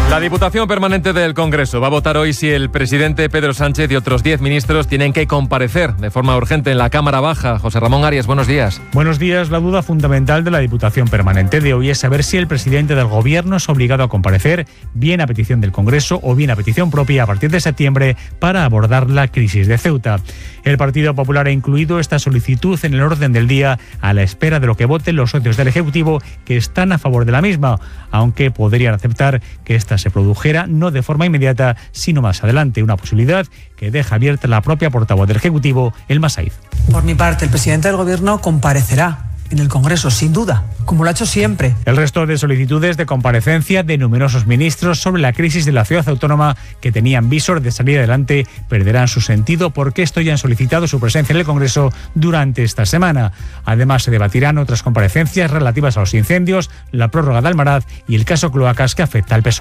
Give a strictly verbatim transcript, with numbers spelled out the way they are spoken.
La Diputación Permanente del Congreso va a votar hoy si el presidente Pedro Sánchez y otros diez ministros tienen que comparecer de forma urgente en la Cámara Baja. José Ramón Arias, buenos días. Buenos días. La duda fundamental de la Diputación Permanente de hoy es saber si el presidente del Gobierno es obligado a comparecer, bien a petición del Congreso o bien a petición propia a partir de septiembre, para abordar la crisis de Ceuta. El Partido Popular ha incluido esta solicitud en el orden del día a la espera de lo que voten los socios del Ejecutivo, que están a favor de la misma, aunque podrían aceptar que esta se produjera no de forma inmediata, sino más adelante, una posibilidad que deja abierta la propia portavoz del Ejecutivo, Elma Saíz. Por mi parte, el presidente del Gobierno comparecerá en el Congreso, sin duda, como lo ha hecho siempre. El resto de solicitudes de comparecencia de numerosos ministros sobre la crisis de la ciudad autónoma que tenían visor de salir adelante perderán su sentido porque estos ya han solicitado su presencia en el Congreso durante esta semana. Además, se debatirán otras comparecencias relativas a los incendios, la prórroga de Almaraz y el caso Cloacas que afecta al P S O E.